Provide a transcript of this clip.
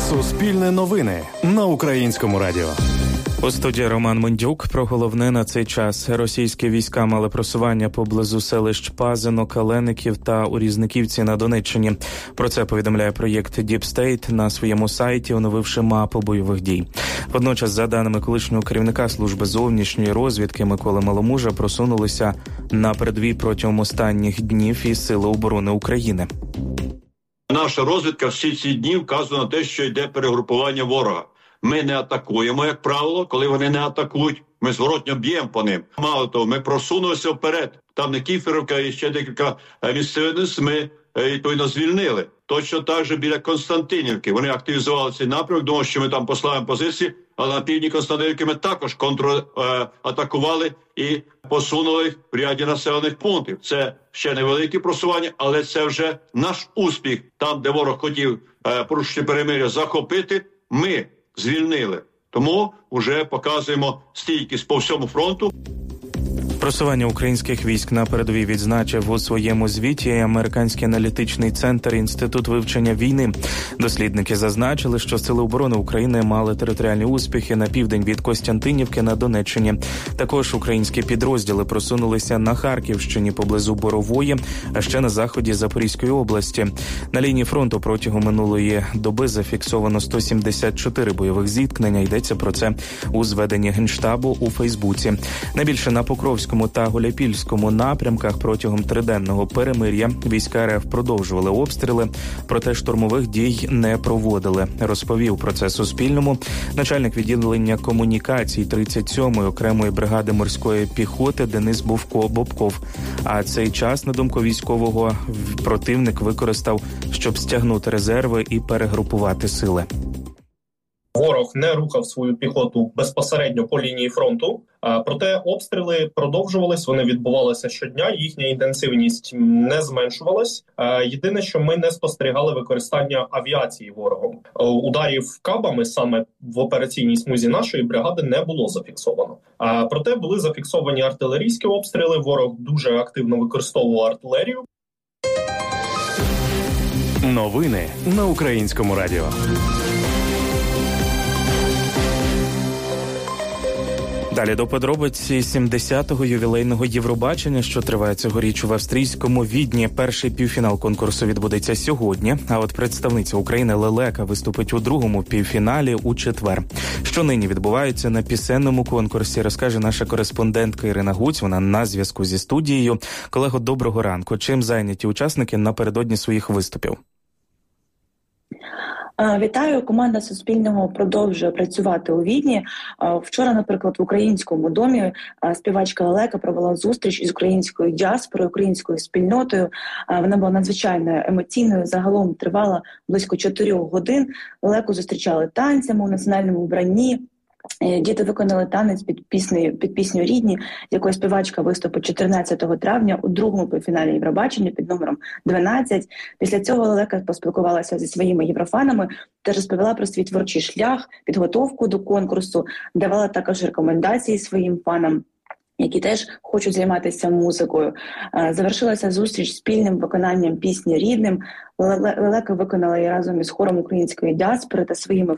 Суспільне новини на Українському радіо. У студії Роман Мондюк. Про головне на цей час. Російські війська мали просування поблизу селищ Пазинок, Калеників та Урізниківці на Донеччині. Про це повідомляє проєкт Deep State на своєму сайті, оновивши мапу бойових дій. Водночас, за даними колишнього керівника служби зовнішньої розвідки Миколи Маломужа, просунулися на передовій протягом останніх днів і Сили оборони України. Наша розвідка всі ці дні вказує на те, що йде перегрупування ворога. Ми не атакуємо, як правило, коли вони не атакують, ми зворотньо б'ємо по ним. Мало того, ми просунулися вперед. Там Никифоровка і ще декілька місцевиць ми відповідно звільнили. Точно так же біля Константинівки. Вони активізували цей напрямок, думали, що ми там послаємо позиції, але на півдні Константинівки ми також контратакували і посунули їх в ряді населених пунктів. Це ще невеликі просування, але це вже наш успіх. Там, де ворог хотів порушити перемир'я, захопити, ми звільнили. Тому вже показуємо стійкість по всьому фронту. Просування українських військ на передовій відзначив у своєму звіті Американський аналітичний центр Інститут вивчення війни. Дослідники зазначили, що Сили оборони України мали територіальні успіхи на південь від Костянтинівки на Донеччині. Також українські підрозділи просунулися на Харківщині поблизу Борової, а ще на заході Запорізької області. На лінії фронту протягом минулої доби зафіксовано 174 бойових зіткнення. Йдеться про це у зведенні Генштабу у Фейсбуці. Найбільше на Покровському та Гуляйпільському напрямках протягом триденного перемир'я війська РФ продовжували обстріли, проте штурмових дій не проводили, розповів про це Суспільному начальник відділення комунікацій 37-ї окремої бригади морської піхоти Денис Бобков. А цей час, на думку військового, противник використав, щоб стягнути резерви і перегрупувати сили. Ворог не рухав свою піхоту безпосередньо по лінії фронту, проте обстріли продовжувались, вони відбувалися щодня, їхня інтенсивність не зменшувалась. Єдине, що ми не спостерігали використання авіації ворогом. Ударів кабами саме в операційній смузі нашої бригади не було зафіксовано. Проте були зафіксовані артилерійські обстріли, ворог дуже активно використовував артилерію. Новини на Українському радіо. Далі до подробиці 70-го ювілейного Євробачення, що триває цьогоріч в австрійському Відні. Перший півфінал конкурсу відбудеться сьогодні, а от представниця України Лелека виступить у другому півфіналі у четвер. Що нині відбувається на пісенному конкурсі, розкаже наша кореспондентка Ірина Гуць. Вона на зв'язку зі студією. Колего, доброго ранку. Чим зайняті учасники напередодні своїх виступів? Вітаю. Команда Суспільного продовжує працювати у Відні. Вчора, наприклад, в Українському домі співачка Лелека провела зустріч із українською діаспорою, українською спільнотою. Вона була надзвичайно емоційною. Загалом тривала близько 4 годин. Лелеку зустрічали танцями у національному вбранні. Діти виконали танець під пісню «Рідні», з якої співачка виступить 14 травня у другому півфіналі Євробачення під номером 12. Після цього Лелека поспілкувалася зі своїми єврофанами та розповіла про свій творчий шлях, підготовку до конкурсу, давала також рекомендації своїм фанам, які теж хочуть займатися музикою. Завершилася зустріч спільним виконанням пісні «Рідним». Лелека виконала її разом із хором української діаспори та своїми